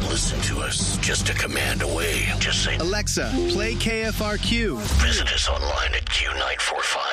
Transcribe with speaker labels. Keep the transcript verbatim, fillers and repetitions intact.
Speaker 1: listen to us just a command away. Just say,
Speaker 2: Alexa, play K F R Q.
Speaker 1: Visit us online at Q nine four five